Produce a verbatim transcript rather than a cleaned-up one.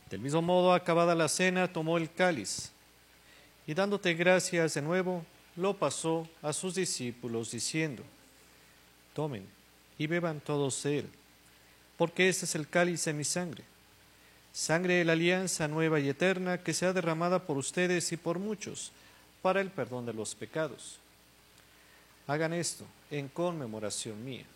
Del mismo modo, acabada la cena, tomó el cáliz y dándote gracias de nuevo, lo pasó a sus discípulos diciendo: tomen y beban todos de él, porque este es el cáliz de mi sangre, sangre de la alianza nueva y eterna que será derramada por ustedes y por muchos para el perdón de los pecados. Hagan esto en conmemoración mía.